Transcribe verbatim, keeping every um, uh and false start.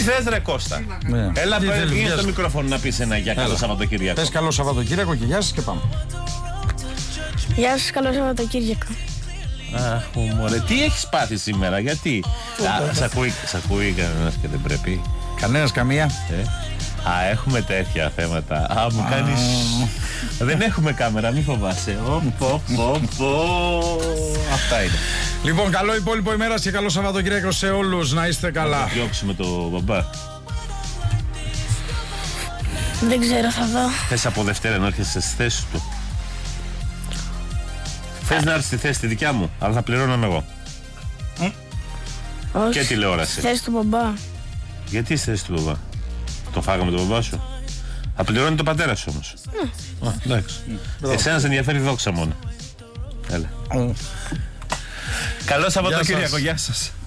θες ρε Κώστα? Ναι. Έλα Τι θέλεις, πήγαινε γεια στο σου. μικρόφωνο να πεις ένα για καλό Σαββατοκύριακο. Πες καλό Σαββατοκύριακο και γεια σας και πάμε. Γεια σας, καλό Σαββατοκύριακο. Αχ, μωρέ, τι έχεις πάθει σήμερα, γιατί? Α, σ' ακούει, σ' ακούει κανένας και δεν πρέπει. Κανένας καμία. Ε. Α, έχουμε τέτοια θέματα. Α, μου κάνεις... Δεν έχουμε κάμερα, μη φοβάσαι. Οπ, οπ, οπ, οπ. Αυτά είναι. Λοιπόν, καλό υπόλοιπο ημέρας και καλό Σαββατοκύριακο σε όλους. Να είστε καλά. Θα διώξουμε το μπαμπά. Δεν ξέρω, θα δω. Θες από Δευτέρα να έρχεσαι στη θέση του? Θες να έρθεις στη θέση τη δικιά μου, αλλά θα πληρώνω εγώ. Όχι. Και τηλεόραση. Θέση του μπαμπά. Γιατί στη θέση του μπαμπά? Το φάγαμε τον μπαμπά σου? Θα πληρώνει το πατέρα σου όμως. Α, εντάξει. Εσένα σε ενδιαφέρει δόξα μόνο. Έλα. Καλό Σαββατοκύριακο, γεια σας.